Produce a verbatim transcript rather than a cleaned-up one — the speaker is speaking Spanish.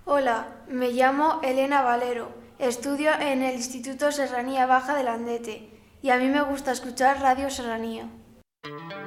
Hola, me llamo Elena Valero, estudio en el Instituto Serranía Baja de Landete y a mí me gusta escuchar Radio Serranía.